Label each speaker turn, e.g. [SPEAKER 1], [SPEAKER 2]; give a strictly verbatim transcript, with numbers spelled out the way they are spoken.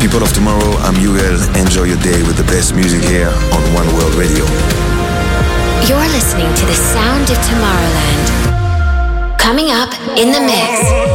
[SPEAKER 1] People of tomorrow, I'm U L. Enjoy your day with the best music here on One World Radio.
[SPEAKER 2] You're listening to the sound of Tomorrowland. Coming up in the mix.